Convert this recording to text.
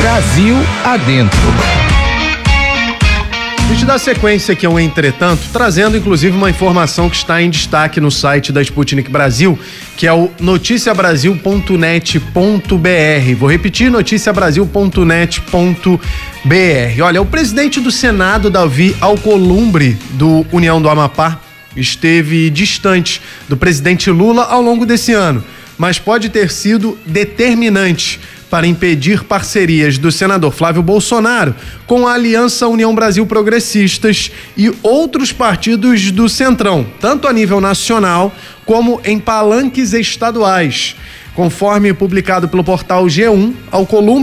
Brasil adentro. A gente dá sequência aqui ao Entretanto, trazendo inclusive uma informação que está em destaque no site da Sputnik Brasil, que é o noticiabrasil.net.br. Vou repetir, noticiabrasil.net.br. Olha, o presidente do Senado, Davi Alcolumbre, do União do Amapá, esteve distante do presidente Lula ao longo desse ano, mas pode ter sido determinante para impedir parcerias do senador Flávio Bolsonaro com a Aliança União Brasil Progressistas e outros partidos do Centrão, tanto a nível nacional como em palanques estaduais. Conforme publicado pelo portal G1, Alcolumbre